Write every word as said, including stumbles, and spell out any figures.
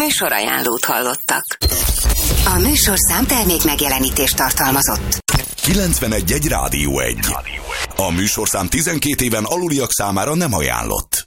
Műsorajánlót hallottak. A műsorszám termék megjelenítést tartalmazott. kilencvenegy egy Rádió egy. A műsorszám tizenkét éven aluliak számára nem ajánlott.